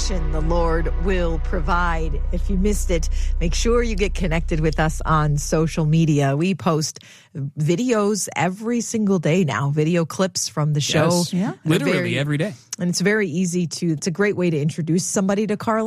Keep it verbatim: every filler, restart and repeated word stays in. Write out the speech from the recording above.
provision the Lord will provide. If you missed it, make sure you get connected with us on social media. We post videos every single day now, video clips from the show. Yes. Yeah. Literally very, every day. And it's very easy to, it's a great way to introduce somebody to Carl